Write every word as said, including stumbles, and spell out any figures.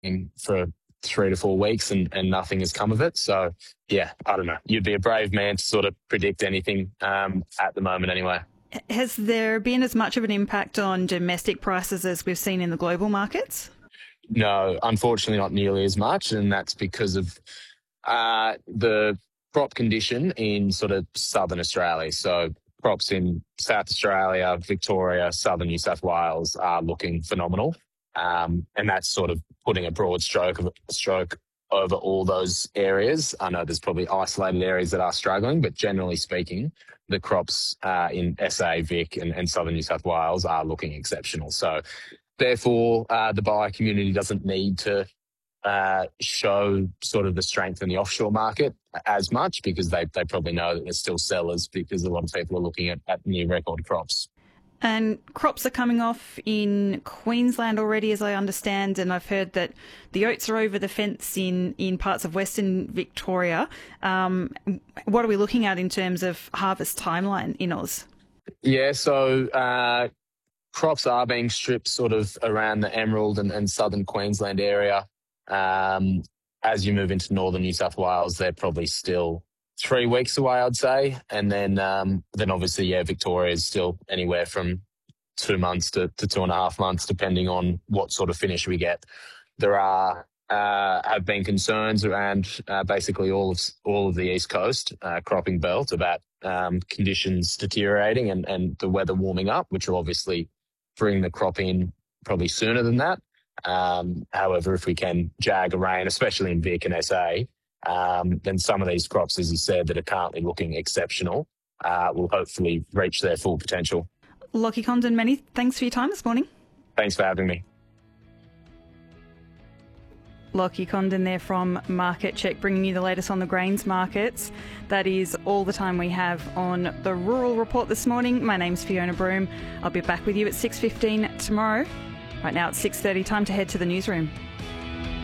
for three to four weeks and, and nothing has come of it. So, yeah, I don't know. You'd be a brave man to sort of predict anything um, at the moment anyway. Has there been as much of an impact on domestic prices as we've seen in the global markets? No, unfortunately not nearly as much, and that's because of uh, the crop condition in sort of southern Australia. So crops in South Australia, Victoria, southern New South Wales are looking phenomenal. Um, and that's sort of putting a broad stroke of stroke over all those areas. I know there's probably isolated areas that are struggling, but generally speaking, the crops uh, in S A, Vic and, and southern New South Wales are looking exceptional. So therefore, uh, the buyer community doesn't need to uh, show sort of the strength in the offshore market as much, because they, they probably know that there's still sellers, because a lot of people are looking at, at new record crops. And crops are coming off in Queensland already, as I understand, and I've heard that the oats are over the fence in, in parts of Western Victoria. Um, what are we looking at in terms of harvest timeline in Oz? Yeah, so uh, crops are being stripped sort of around the Emerald and, and southern Queensland area. Um, as you move into northern New South Wales, they're probably still three weeks away, I'd say. And then um, then obviously, yeah, Victoria is still anywhere from two months to, to two and a half months, depending on what sort of finish we get. There are uh, have been concerns around uh, basically all of all of the East Coast uh, cropping belt about um, conditions deteriorating and, and the weather warming up, which will obviously bring the crop in probably sooner than that. Um, however, if we can jag a rain, especially in Vic and S A, Um, then some of these crops, as you said, that are currently looking exceptional, uh, will hopefully reach their full potential. Lachie Condon, many thanks for your time this morning. Thanks for having me. Lachie Condon there from Market Check, bringing you the latest on the grains markets. That is all the time we have on the Rural Report this morning. My name's Fiona Broome. I'll be back with you at six fifteen tomorrow. Right now it's six thirty, time to head to the newsroom.